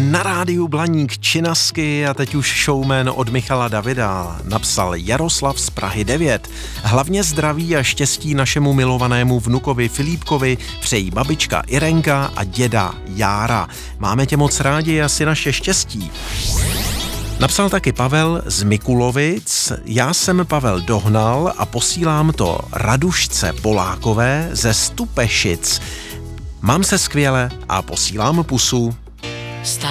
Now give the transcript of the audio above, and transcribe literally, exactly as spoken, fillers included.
na rádiu Blaník Činasky a teď už showman od Michala Davida. Napsal Jaroslav z Prahy devět. Hlavně zdraví a štěstí našemu milovanému vnukovi Filipkovi přejí babička Irenka a děda Jára. Máme tě moc rádi, asi naše štěstí. Napsal taky Pavel z Mikulovic. Já jsem Pavel dohnal a posílám to Radušce Polákové ze Stupešic. Mám se skvěle a posílám pusu.